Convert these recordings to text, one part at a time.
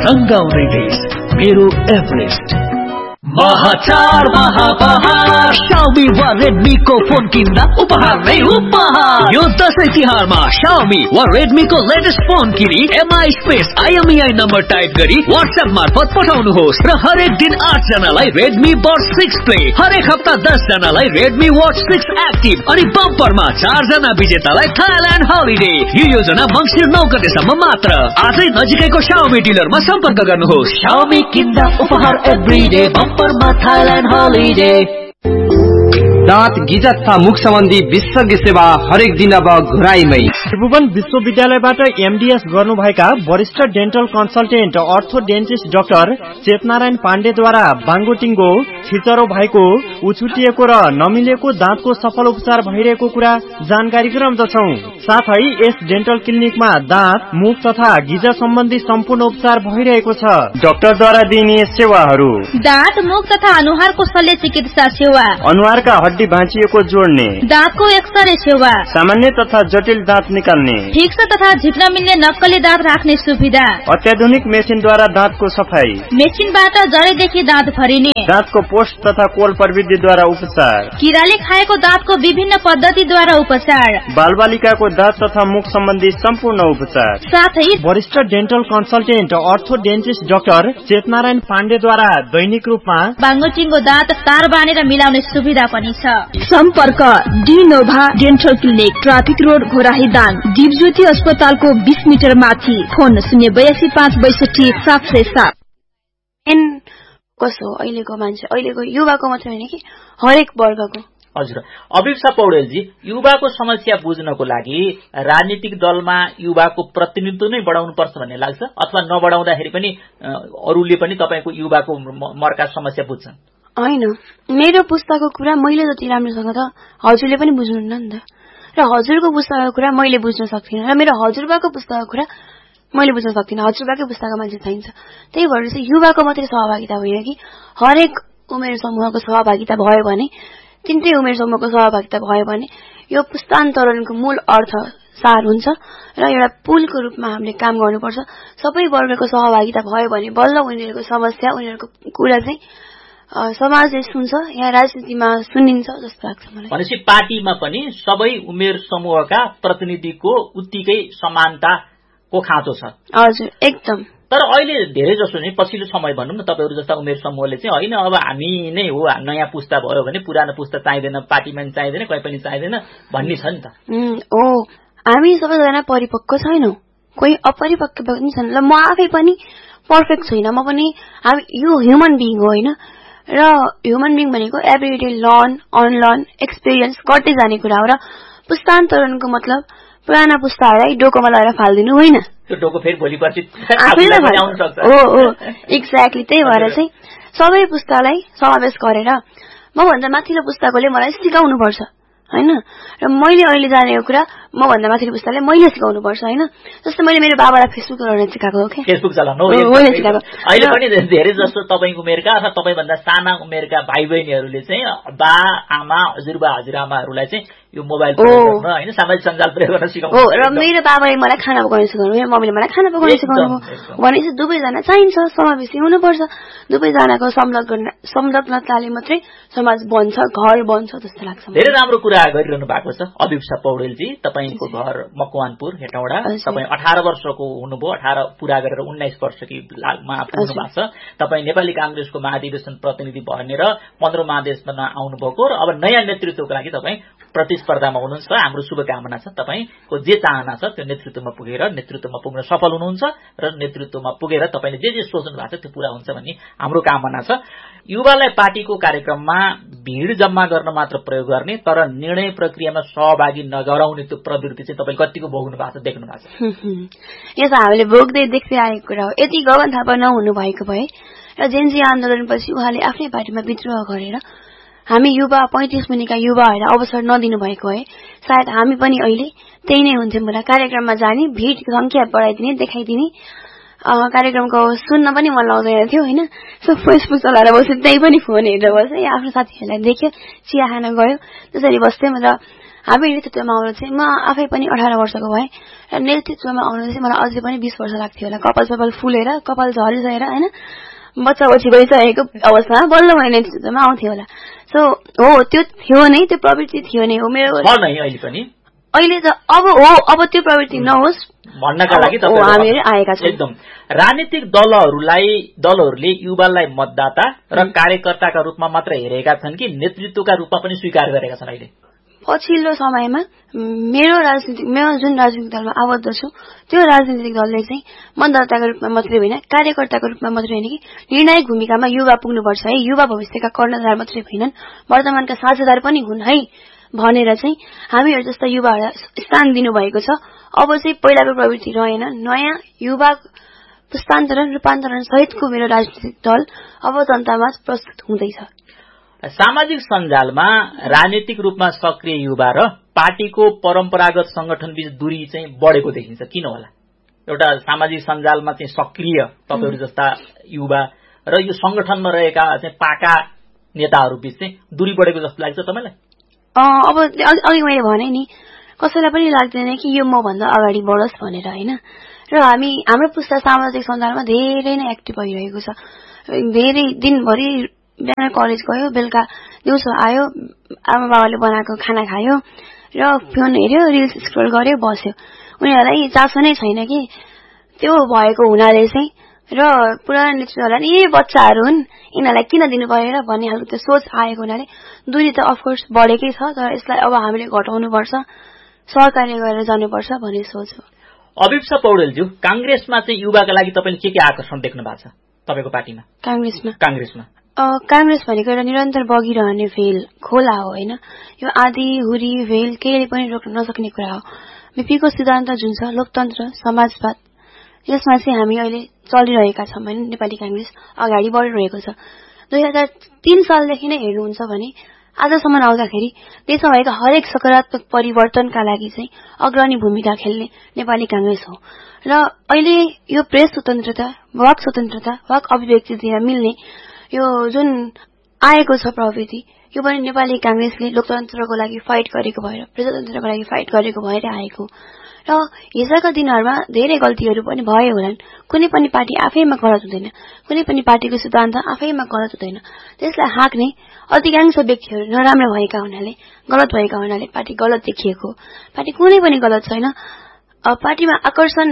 रंगाउने देश मेरो Everest. महाचार महापहार Xiaomi वा Redmi को फोन किन्दा उपहार नै उपहार। यो दशैं तिहारमा Xiaomi वा Redmi को लेटेस्ट फोन किनी MI space IMEI number type गरी WhatsApp मार्फत पठाउनुहोस् र हरेक दिन 8 जनालाई Redmi Buds 6 Play, हरेक हप्ता 10 जनालाई Redmi Watch 6 Active अनि बम्परमा 4 जना विजेतालाई थाइल्यान्ड हलिडे। यो योजना मङ्सिर 9 गतेसम्म मात्र। आजै नजिकैको Xiaomi डिलरमा सम्पर्क गर्नुहोस्। Xiaomi किन्दा उपहार एभ्रीडे बम्परमा थाइल्यान्ड हलिडे। दाँत गिजा तथा मुख सम्बन्धी विशेषज्ञ सेवा हरेक दिन अब घुराइमै। त्रिभुवन विश्वविद्यालयबाट MDS गर्नुभएका वरिष्ठ डेन्टल कन्सल्टेन्ट अर्थो डेन्टिस्ट डाक्टर चेतनारायण पाण्डेद्वारा बाङ्गोटिङ्गो छिचरो भएको, उछुटिएको र नमिलेको दाँतको सफल उपचार भइरहेको कुरा जानकारी गराउँदछौं। साथै यस डेन्टल क्लिनिकमा दाँत, मुख तथा गिजा सम्बन्धी सम्पूर्ण उपचार भइरहेको छ। डाक्टरद्वारा दिइने सेवाहरू: दाँत, मुख तथा अनुहारको शल्य चिकित्सा सेवा, अनुहारका हड्डी भाँचिएको जोड्ने, दाँतको एक्सरे सेवा, सामान्य तथा जटिल दाँत निकाल्ने, फिक्स तथा झिक्न मिल्ने नक्कली दाँत राख्ने सुविधा, अत्याधुनिक मेसिनद्वारा दाँतको सफाई, मेसिनबाट जडेदेखि दाँत भरिने, दाँतको पोस्ट तथा कोल प्रविधिद्वारा उपचार, किराले खाएको दाँतको विभिन्न पद्धतिद्वारा उपचार, बालबालिकाको दाँत तथा मुख सम्बन्धी सम्पूर्ण उपचार, साथै वरिष्ठ डेन्टल कन्सल्टेन्ट अर्थो डेन्टिस्ट डाक्टर चेतनारायण पाण्डेद्वारा दैनिक रूपमा बाङ्गोटिङ्गो दाँत तार बानेर मिलाउने सुविधा पनि छ। सम्पर्क डिनोभा dental clinic, traffic road, Ghorahi Dang, Dipjyoti अस्पतालको 20 मिटर माथि। फोन 082562 707। कसो अहिलेको मान्छे, अहिलेको युवाको मात्र होइन कि हरेक वर्गको। हजुर, अभिक्षा पौडेलजी, युवाको समस्या बुझ्नको लागि राजनीतिक दलमा युवाको प्रतिनिधित्व नै बढाउनु पर्छ भन्ने लाग्छ, अथवा नबढाउँदाखेरि पनि अरूले पनि तपाईको युवाको मर्का समस्या बुझ्छन्? होइन, मेरो पुस्ताको कुरा मैले जति राम्रोसँग त हजुरले पनि बुझ्नुहुन्न नि त, र हजुरको पुस्ताको कुरा मैले बुझ्न सक्दिनँ, र मेरो हजुरबाको पुस्ताको कुरा मैले बुझ्न सक्दिनँ। हजुरबाकै पुस्ताको मान्छे चाहिन्छ। त्यही भएर चाहिँ युवाको मात्रै सहभागिता होइन कि हरेक उमेर समूहको सहभागिता भयो भने, तिनटै उमेर समूहको सहभागिता भयो भने यो पुस्तान्तरणको मूल अर्थ सार हुन्छ र एउटा पुलको रूपमा हामीले काम गर्नुपर्छ। सबै वर्गको सहभागिता भयो भने बल्ल उनीहरूको समस्या, उनीहरूको कुरा चाहिँ समाजले सुन्छ, यहाँ राजनीतिमा सुनिन्छ जस्तो लाग्छ मलाई। भनेपछि पार्टीमा पनि सबै उमेर समूहका प्रतिनिधिको उत्तिकै समानताको खाँचो छ? हजुर, एकदम। तर अहिले धेरै जसो नै पछिल्लो समय भनौँ न, तपाईँहरू जस्ता उमेर समूहले चाहिँ होइन अब हामी नै हो, नयाँ पुस्ता भयो भने पुरानो पुस्ता चाहिँदैन, पार्टीमा पनि चाहिँदैन, कहीँ पनि चाहिँदैन भन्ने छ नि त। हो, हामी सबैजना परिपक्व छैनौँ, कोही अपरिपक्व पनि छन्। ल म आफै पनि पर्फेक्ट छैन, म पनि यो ह्युमन बिइङ हो होइन, र ह्युमन बिइङ भनेको एभ्रीडे लर्न अनलर्न एक्सपिरियन्स गर्दै जाने कुरा हो। र पुस्तान्तरणको मतलब पुराना पुस्ताहरूलाई डोकोमा लगाएर फालिदिनु होइन, त्यो डोको फेरि भोलि पर्सि आउन सक्छ। हो, एक्ज्याक्टली। त्यही भएर चाहिँ सबै पुस्तालाई समावेश गरेर म भन्दा माथिल्लो पुस्ताकोले मलाई सिकाउनु पर्छ होइन, र मैले अहिले जानेको कुरा म भन्दा माथिल्लो पुस्ताले मैले सिकाउनु पर्छ होइन। जस्तो मैले मेरो बाबालाई फेसबुक चलाउन सिकाएको हो कि, फेसबुक चलाउनु सिकाएको। अहिले पनि धेरै जस्तो तपाईँ उमेरका अथवा तपाईँभन्दा साना उमेरका भाइ बहिनीहरूले चाहिँ बा आमा हजुरबा हजुरआमाहरूलाई चाहिँ यो मोबाइल प्रयोग गर्न होइन, सामाजिक सञ्जाल प्रयोग गर्न सिकाउनु। हो, र मेरो बाबाले मलाई खाना पकाउन सिकाउनु, मेरो मम्मीले मलाई खाना पकाउन सिकाउनु भनेपछि दुवैजना चाहिन्छ, समावेशी हुनुपर्छ। दुवैजनाको संलग्नताले मात्रै समाज बन्छ, घर बन्छ जस्तो लाग्छ। धेरै राम्रो कुरा गरिरहनु भएको छ अभिक्षा पौडेलजी। तपाईँको घर मकवानपुर हेटौडा, तपाईँ 18 वर्षको हुनुभयो, 18 पुरा गरेर 19 वर्षकी लागमा पुग्नु भएको छ। तपाईँ नेपाली कांग्रेसको महाधिवेशन प्रतिनिधि बनेर 15 महाधिवेशनमा आउनुभएको र अब नयाँ नेतृत्वको लागि तपाईँ प्रतिस्पर्धामा हुनुहुन्छ। हाम्रो शुभकामना छ, तपाईँको जे चाहना छ त्यो नेतृत्वमा पुग्न सफल हुनुहुन्छ र नेतृत्वमा पुगेर तपाईँले जे सोच्नु भएको छ त्यो पूरा हुन्छ भन्ने हाम्रो कामना छ। युवालाई पार्टीको कार्यक्रममा भिड जम्मा गर्न मात्र प्रयोग गर्ने, तर निर्णय प्रक्रियामा सहभागी नगराउने त्यो प्रवृत्ति चाहिँ तपाईले कतिको भोग्नु भएको छ, देख्नु भएको छ? यो त हामीले भोग्दै देख्दै आएको कुरा हो। यति गगन थापा नहुनु भएको भए र जेनजी आन्दोलनपछि उहाँले आफ्नै पार्टीमा विद्रोह गरेर हामी युवा 35 मुनिका युवाहरूलाई अवसर नदिनु भएको भए सायद हामी पनि अहिले त्यही नै हुन्थ्यौं होला। कार्यक्रममा जाने, भिड संख्या बढाइदिने, देखाइदिने, कार्यक्रमको सुन्न पनि मन लाग्दैन थियो होइन। सो फेसबुक चलाएर बस्यो, त्यही पनि फोन हेरेर बस्यो, आफ्नो साथीहरूलाई देख्यो, चिया खान गयो, त्यसरी बस्थ्यौं र हामी नेतृत्वमा आउनु चाहिँ म आफै पनि 18 वर्षको भएँ र नेतृत्वमा आउनु चाहिँ मलाई अझै पनि 20 वर्ष लाग्थ्यो होला। कपाल फुलेर कपाल झरिसकेर होइन बच्चा बच्ची भइसकेको अवस्थामा बल्ल मैले नेतृत्वमा आउँथेँ होला। सो हो त्यो थियो नै, त्यो प्रवृत्ति थियो नै हो मेरो। अहिले त अब त्यो प्रवृत्ति नहोस् भन्नका लागि हामीहरू आएका छौँ। एकदम राजनीतिक दलहरूले युवालाई मतदाता र कार्यकर्ताका रूपमा मात्र हेरेका छन् कि नेतृत्वका रूपमा पनि स्वीकार गरेका छन्? अहिले पछिल्लो समयमा म जुन राजनीतिक दलमा आबद्ध छु त्यो राजनीतिक दलले चाहिँ मतदाताको रूपमा मात्रै होइन कार्यकर्ताको रूपमा मात्रै होइन कि निर्णायक भूमिकामा युवा पुग्नुपर्छ है, युवा भविष्यका कर्णधार मात्रै होइनन् वर्तमानका साझेदार पनि हुन् है भनेर चाहिँ हामीहरू जस्ता युवाहरूलाई स्थान दिनुभएको छ। अब चाहिँ पहिलाको प्रवृत्ति रहेन, नयाँ युवा पुस्तान्तरण रूपान्तरण सहितको मेरो राजनीतिक दल अब जनतामा प्रस्तुत हुँदैछ। सामाजिक सञ्जालमा राजनीतिक रूपमा सक्रिय युवा र पार्टीको परम्परागत संगठनबीच दूरी चाहिँ बढेको देखिन्छ, किन होला? एउटा सामाजिक सञ्जालमा चाहिँ सक्रिय तपाईहरु जस्ता युवा र यो संगठनमा रहेका चाहिँ पाका नेताहरूबीच चाहिँ दूरी बढेको जस्तो लाग्छ तपाईलाई? अब अघि मैले भने नि कसैलाई पनि लाग्दैन कि यो म भन्दा अगाडि बढोस् भनेर हैन। र हाम्रो पुस्ता सामाजिक सञ्जालमा धेरै नै एक्टिभ भइरहेको छ। धेरै दिनभरि बिहान कलेज गयो, बेलुका दिउँसो आयो, आमा बाबाले बनाएको खाना खायो र फोन हेर्यो, रिल्स स्क्रोल गर्यो, बस्यो। उनीहरूलाई चासो नै छैन कि त्यो भएको हुनाले चाहिँ र पुरानो नेतृत्वलाई नि यही बच्चाहरू हुन् यिनीहरूलाई किन दिनु पर्यो र भन्ने खालको त्यो सोच आएको हुनाले दूरी त अफकोर्स बढेकै छ, तर यसलाई अब हामीले घटाउनु पर्छ, सहकार्य गरेर जानुपर्छ भन्ने सोच हो। अभिप्सा पौडेलज्यू, कांग्रेसमा चाहिँ युवाका लागि तपाईले के आकर्षण देख्नु भएको छ तपाईको पार्टीमा? कांग्रेस भनेको एउटा निरन्तर बगिरहने भेल खोला हो हैन। यो आधी हुरी भेल केहीले पनि रोक्न नसक्ने कुरा हो। बीपीको सिद्धान्त जुन छ लोकतन्त्र समाजवाद, यसमा चाहिँ हामी अहिले चलिरहेका छौं हैन। नेपाली कांग्रेस अगाडि बढिरहेको छ। 2003 सालदेखि नै हेर्नुहुन्छ भने आजसम्म आउँदाखेरि देशमा भएका हरेक सकारात्मक परिवर्तनका लागि चाहिँ अग्रणी भूमिका खेल्ने नेपाली कांग्रेस हो। र अहिले यो प्रेस स्वतन्त्रता, वाक अभिव्यक्ति दिन मिल्ने यो जुन आएको छ प्रवृत्ति, यो पनि नेपाली कांग्रेसले लोकतन्त्रको लागि फाइट गरेको भएर, प्रजातन्त्रको लागि फाइट गरेको भएर आएको। र हिजोका दिनहरूमा धेरै गल्तीहरू पनि भए होलान्। कुनै पनि पार्टी आफैमा गलत हुँदैन, कुनै पनि पार्टीको सिद्धान्त आफैमा गलत हुँदैन। त्यसलाई हाँक्ने अधिकांश व्यक्तिहरू नराम्रो भएका हुनाले, गलत भएका हुनाले पार्टी गलत देखिएको। पार्टी कुनै पनि गलत छैन। पार्टीमा आकर्षण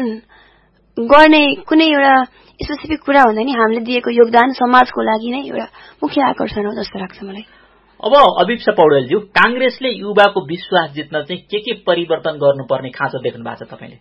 गर्ने कुनै एउटा स्पेसिफिक कुरा हुँदैन, हामीले दिएको योगदान समाजको लागि नै एउटा मुख्य आकर्षण हो जस्तो लाग्छ मलाई। अब अभिप्सा पौडेलज्यू, कांग्रेसले युवाको विश्वास जित्न चाहिँ के परिवर्तन गर्नुपर्ने खाँचो देख्नु भएको छ तपाईले?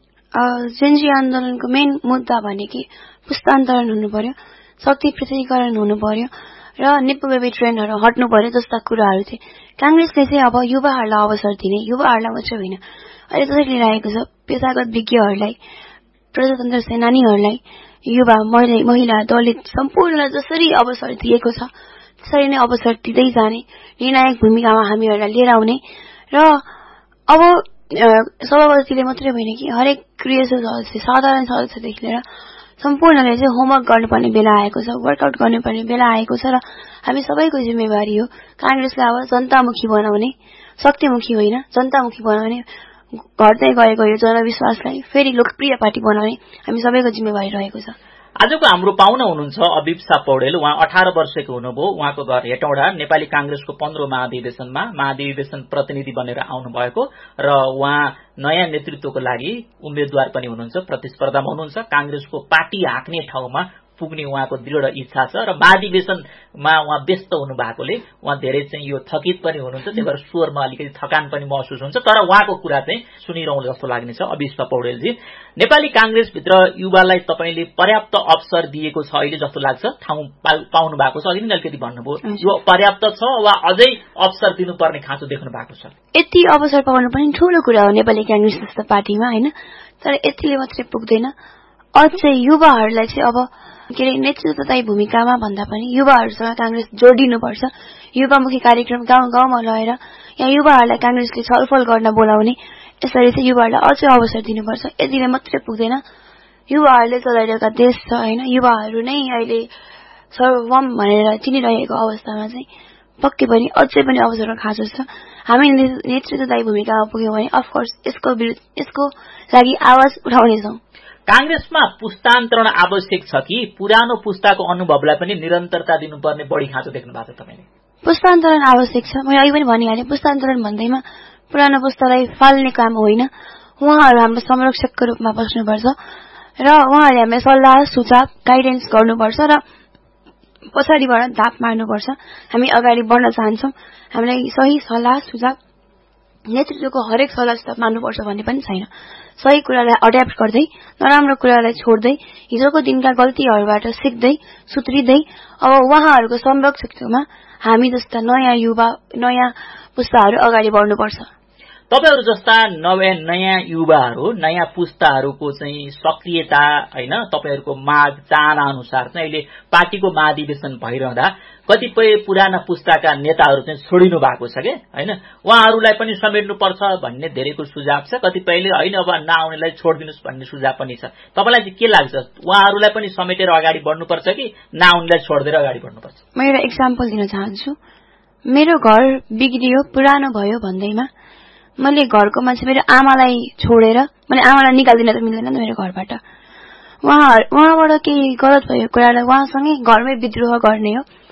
जेनजी आन्दोलनको मेन मुद्दा भनेकी पुस्तान्तरण हुनु पर्यो, शक्ति पृथकीकरण हुनु पर्यो र नेपोवेबी ट्रेन्डहरू हट्नु पर्यो जस्ता कुराहरू थिए। कांग्रेसले चाहिँ अब युवाहरूलाई अवसर दिने, युवाहरूलाई मात्रै होइन अहिले जसरी लिइरहेको छ पेशागत विज्ञहरूलाई, प्रजातन्त्र सेनानीहरूलाई, युवा महिला दलित सम्पूर्णलाई जसरी अवसर दिएको छ त्यसरी नै अवसर दिँदै जाने, निर्णायक भूमिकामा हामीहरूलाई लिएर आउने। र अब सभापतिले मात्रै होइन कि हरेक क्रियाशील सदस्य, साधारण सदस्यदेखि लिएर सम्पूर्णले चाहिँ होमवर्क गर्नुपर्ने बेला आएको छ, वर्कआउट गर्नुपर्ने बेला आएको छ। र हामी सबैको जिम्मेवारी हो कांग्रेसलाई अब जनतामुखी बनाउने, शक्तिमुखी होइन जनतामुखी बनाउने, घट्दै गएको यो जनविश्वासलाई फेरि लोकप्रिय पार्टी बनाउने हामी सबैको जिम्मेवारी रहेको छ। आजको हाम्रो पाहुना हुनुहुन्छ अभिप्सा पौडेल। उहाँ 18 वर्षको हुनुभयो। उहाँको घर हेटौडा, नेपाली कांग्रेसको 15औं महाधिवेशन प्रतिनिधि बनेर आउनु भएको र उहाँ नयाँ नेतृत्वको लागि उम्मेद्वार पनि हुनुहुन्छ, प्रतिस्पर्धामा हुनुहुन्छ। कांग्रेसको पार्टी हाँक्ने ठाउँमा पुग्ने उहाँको दृढ इच्छा छ र महाधिवेशनमा उहाँ व्यस्त हुनु भएकोले उहाँ धेरै चाहिँ यो थकित पनि हुनुहुन्छ, त्यही भएर स्वरमा अलिकति थकान पनि महसुस हुन्छ। तर उहाँको कुरा चाहिँ सुनिरहनु जस्तो लाग्ने छ। अभिप्सा पौडेलजी, नेपाली कांग्रेसभित्र युवालाई तपाईले पर्याप्त अवसर दिएको छ अहिले जस्तो लाग्छ? ठाउँ पाउनु भएको छ? अघि नै अलिकति भन्नुभयो, यो पर्याप्त छ वा अझै अवसर दिनुपर्ने खाँचो देख्नु भएको छ? यति अवसर पाउनु पनि ठूलो कुरा हो नेपाली कांग्रेस जस्तो पार्टीमा हैन। तर यतिले मात्रै पुग्दैन। अझै युवाहरूलाई चाहिँ अब नेतृत्वदायी भूमिकामा भन्दा पनि युवाहरूसँग कांग्रेस जोडिनुपर्छ। युवामुखी कार्यक्रम गाउँ गाउँमा लगेर यहाँ युवाहरूलाई कांग्रेसले छलफल गर्न बोलाउने, यसरी चाहिँ युवाहरूलाई अझै अवसर दिनुपर्छ। यतिले मात्रै पुग्दैन। युवाहरूले चलाइरहेका देश छ हैन, युवाहरू नै अहिले सर्वभौम भनेर चिनिरहेको अवस्थामा चाहिँ पक्कै पनि अझै पनि अवसरमा खाँचो छ। हामी नेतृत्वदायी भूमिकामा पुग्यौँ भने अफकोर्स यसको लागि आवाज उठाउनेछौँ। कांग्रेसमा पुस्तान्तरण आवश्यक छ कि पुरानो पुस्ताको अनुभवलाई पनि निरन्तरता दिनुपर्ने बढी खाँचो देख्नु भएको छ तपाईले? पुस्तान्तरण आवश्यक छ। मैले अघि पनि भनिहालेँ, पुस्तान्तरण भन्दैमा पुरानो पुस्तालाई फाल्ने काम होइन। उहाँहरू हाम्रो संरक्षकको रूपमा बस्नुपर्छ र उहाँहरूले हामीलाई सल्लाह सुझाव गाइडेन्स गर्नुपर्छ र पछाडिबाट धाप मार्नुपर्छ। हामी अगाडि बढ्न चाहन्छौँ, हामीलाई सही सल्लाह सुझाव नेतृत्वको हरेक सल्लाह सुझाव मान्नुपर्छ भन्ने पनि छैन। सही कुरालाई अड्याप्ट गर्दै नराम्रो कुरालाई छोड्दै हिजोको दिनका गल्तीहरूबाट सिक्दै सुध्रिँदै अब उहाँहरूको संरक्षकमा हामी जस्ता नयाँ पुस्ताहरू अगाडि बढ्नुपर्छ। तपाईहरु जस्ता नयाँ युवाहरू नयाँ पुस्ताहरूको चाहिँ सक्रियता हैन तपाईहरुको माग चाहना अनुसार चाहिँ अहिले पार्टीको महाधिवेशन भइरहँदा कतिपय पुराना पुस्ताका नेताहरू चाहिँ छोडिनु भएको छ के हैन, उहाँहरूलाई पनि समेट्नु पर्छ भन्ने धेरैको सुझाव छ। कतिपयले हैन अब नआउनेलाई छोड्दिनुस् भन्ने सुझाव पनि छ। तपाईलाई चाहिँ के लाग्छ, उहाँहरूलाई पनि समेटेर अगाडि बढ्नुपर्छ कि नआउनेलाई छोड्देर अगाडि बढ्नुपर्छ? म एउटा एक्जाम्पल दिन चाहन्छु। मेरो घर बिग्रियो पुरानो भयो भन्दैमा मैले घरको मान्छे मेरो आमालाई छोडेर मैले आमालाई निकाल्दिन त मिल्दैन नि मेरो घरबाट। उहाँबाट केही गलत भयो कुरालाई उहाँसँगै घरमै विद्रोह गर्ने हो।